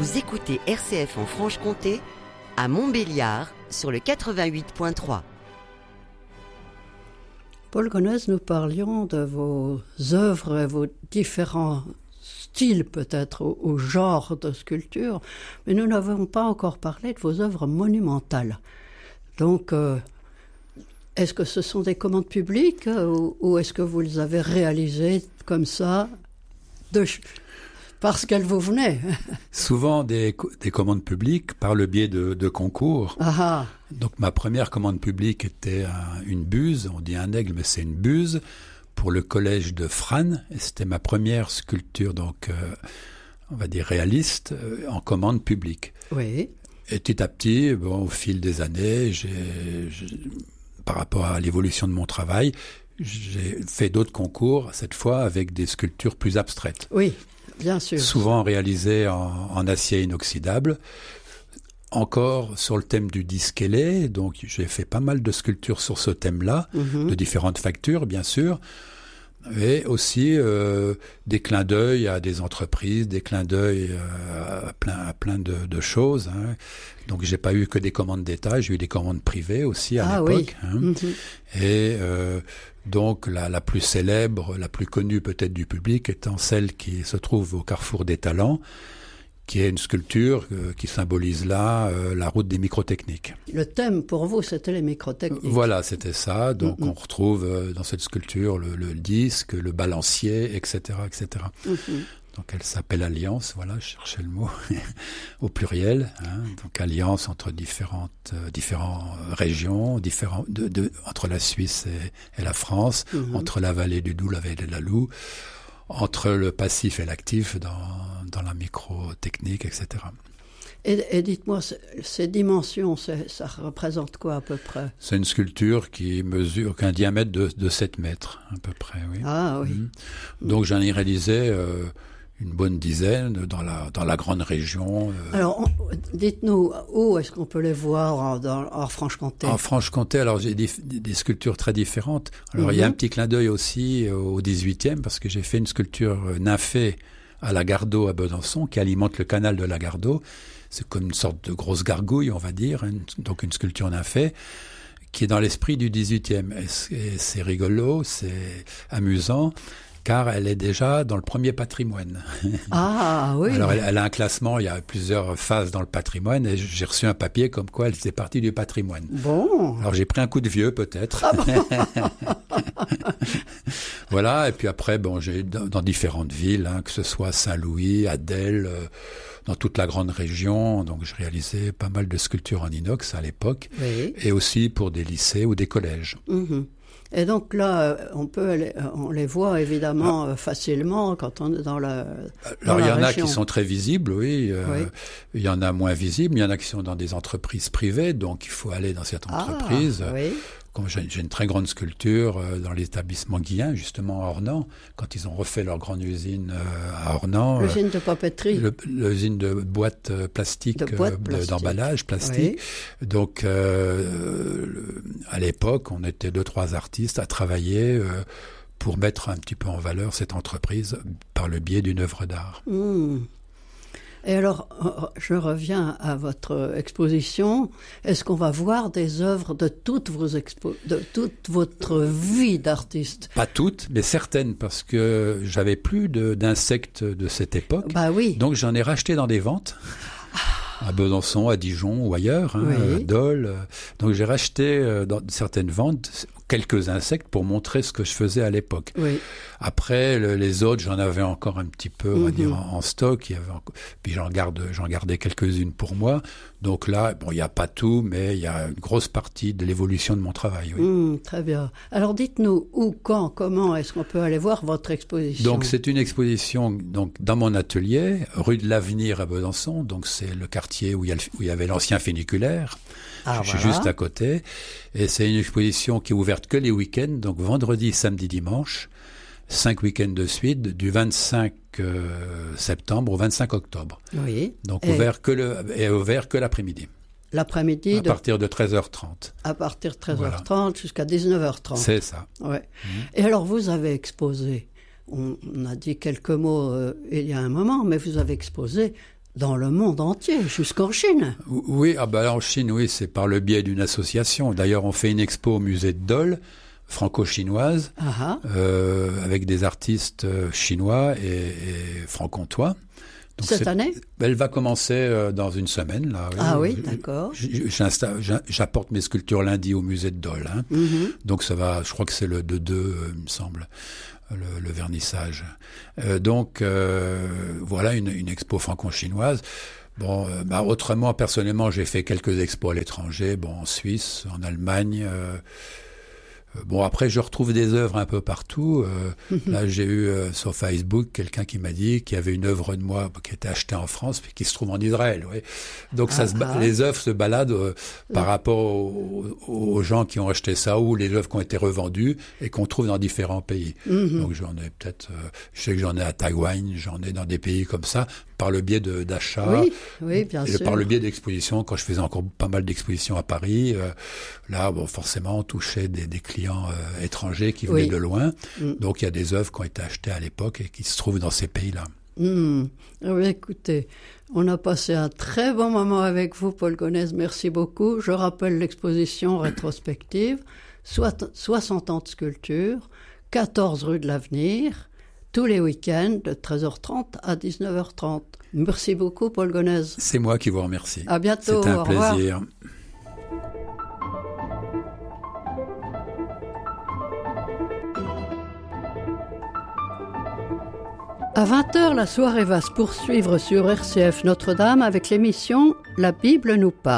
Vous écoutez RCF en Franche-Comté, à Montbéliard, sur le 88.3. Paul Gonesse, nous parlions de vos œuvres et vos différents styles peut-être au genre de sculpture, mais nous n'avons pas encore parlé de vos œuvres monumentales. Donc, est-ce que ce sont des commandes publiques ou est-ce que vous les avez réalisées comme ça parce qu'elles vous venaient? Souvent des commandes publiques par le biais de concours. Ah. Donc ma première commande publique était une buse, on dit un aigle mais c'est une buse, pour le collège de Frasnes. Et c'était ma première sculpture, donc on va dire réaliste, en commande publique. Oui. Et petit à petit, au fil des années, par rapport à l'évolution de mon travail, j'ai fait d'autres concours, cette fois avec des sculptures plus abstraites. Oui, bien sûr. Souvent réalisées en acier inoxydable. Encore sur le thème du disque ailé, donc j'ai fait pas mal de sculptures sur ce thème-là, de différentes factures bien sûr, et aussi des clins d'œil à des entreprises, des clins d'œil à plein de choses. Hein. Donc j'ai pas eu que des commandes d'État, j'ai eu des commandes privées aussi à l'époque. Oui. Hein. Et donc la plus célèbre, la plus connue peut-être du public étant celle qui se trouve au Carrefour des Talents, qui est une sculpture qui symbolise là la route des microtechniques. Le thème pour vous, c'était les microtechniques. Voilà, c'était ça. Donc on retrouve dans cette sculpture le disque, le balancier, etc. etc. Donc elle s'appelle Alliance, voilà, je cherchais le mot, au pluriel. Hein. Donc alliance entre différentes régions, entre la Suisse et la France, entre la vallée du Doubs, la vallée de la Loue, entre le passif et l'actif dans la microtechnique, etc. Et dites-moi, ces dimensions, ça représente quoi à peu près? C'est une sculpture qui mesure un diamètre de 7 mètres, à peu près, oui. Ah oui. Donc j'en ai réalisé une bonne dizaine dans la grande région. Alors, dites-nous, où est-ce qu'on peut les voir en Franche-Comté? En Franche-Comté, alors j'ai des sculptures très différentes. Alors il y a un petit clin d'œil aussi au 18e, parce que j'ai fait une sculpture nymphée à la Gardeau à Besançon, qui alimente le canal de la Gardeau. C'est comme une sorte de grosse gargouille, on va dire, donc une sculpture nymphée, qui est dans l'esprit du 18e. Et c'est rigolo, c'est amusant, car elle est déjà dans le premier patrimoine. Ah oui. Alors elle a un classement, il y a plusieurs phases dans le patrimoine, et j'ai reçu un papier comme quoi elle faisait partie du patrimoine. Bon. Alors j'ai pris un coup de vieux peut-être. Ah bon. Voilà, et puis après, j'ai dans différentes villes, hein, que ce soit Saint-Louis, Adèle, dans toute la grande région, donc je réalisais pas mal de sculptures en inox à l'époque, oui. Et aussi pour des lycées ou des collèges. Et donc là, on les voit évidemment facilement quand on est dans la Alors il y en région. a qui sont très visibles, oui. Oui. Il y en a moins visibles, il y en a qui sont dans des entreprises privées, donc il faut aller dans cette entreprise. Oui. Comme j'ai une très grande sculpture dans l'établissement Guillain, justement à Ornans, quand ils ont refait leur grande usine à Ornans. L'usine de papeterie. L'usine de boîtes plastiques, d'emballage plastique. Oui. Donc à l'époque, on était 2-3 artistes à travailler pour mettre un petit peu en valeur cette entreprise par le biais d'une œuvre d'art. Et alors, je reviens à votre exposition. Est-ce qu'on va voir des œuvres de toute votre vie d'artiste? Pas toutes, mais certaines, parce que j'avais plus d'insectes de cette époque. Bah oui. Donc j'en ai racheté dans des ventes. À Besançon, à Dijon ou ailleurs, oui. À Dole. Donc j'ai racheté dans certaines ventes quelques insectes pour montrer ce que je faisais à l'époque. Oui. Après, les autres, j'en avais encore un petit peu, on va dire, en stock. Puis j'en gardais quelques-unes pour moi. Donc là, il n'y a pas tout, mais il y a une grosse partie de l'évolution de mon travail. Oui. Très bien. Alors dites-nous, où, quand, comment est-ce qu'on peut aller voir votre exposition? Donc c'est une exposition dans mon atelier, rue de l'Avenir à Besançon. Donc c'est le quartier où il y avait l'ancien funiculaire. Je suis juste à côté. Et c'est une exposition qui est ouverte que les week-ends, donc vendredi, samedi, dimanche. 5 week-ends de suite, du 25 septembre au 25 octobre. Oui. Donc ouvert que l'après-midi. L'après-midi à partir de 13h30. À partir de 13h30 voilà. Jusqu'à 19h30. C'est ça. Ouais. Et alors vous avez exposé, on a dit quelques mots il y a un moment, mais vous avez exposé dans le monde entier, jusqu'en Chine. Oui, en Chine, oui, c'est par le biais d'une association. D'ailleurs, on fait une expo au musée de Dole, franco-chinoise, avec des artistes chinois et franc-comtois. Donc cette année? Elle va commencer dans une semaine. Là, oui, d'accord. J'apporte mes sculptures lundi au musée de Dole. Hein. Donc ça va, je crois que c'est le 2-2, il me semble, le vernissage. Voilà une expo franco-chinoise. Bon, autrement, personnellement, j'ai fait quelques expos à l'étranger, en Suisse, en Allemagne. Après, je retrouve des œuvres un peu partout. Là, j'ai eu sur Facebook quelqu'un qui m'a dit qu'il y avait une œuvre de moi qui était achetée en France puis qui se trouve en Israël. Oui. Donc, les œuvres se baladent par rapport aux gens qui ont acheté ça ou les œuvres qui ont été revendues et qu'on trouve dans différents pays. Donc, j'en ai peut-être... je sais que j'en ai à Taïwan, j'en ai dans des pays comme ça, par le biais d'achats. Oui, bien sûr. Par le biais d'expositions, quand je faisais encore pas mal d'expositions à Paris, là, forcément, on touchait des clients étrangers qui venaient de loin. Donc, il y a des œuvres qui ont été achetées à l'époque et qui se trouvent dans ces pays-là. Écoutez, on a passé un très bon moment avec vous, Paul Gonesse. Merci beaucoup. Je rappelle l'exposition rétrospective, 60 ans de sculpture, 14 rue de l'Avenir, tous les week-ends de 13h30 à 19h30. Merci beaucoup, Paul Gonesse. C'est moi qui vous remercie. À bientôt. C'était un plaisir. À 20h, la soirée va se poursuivre sur RCF Notre-Dame avec l'émission « La Bible nous parle ».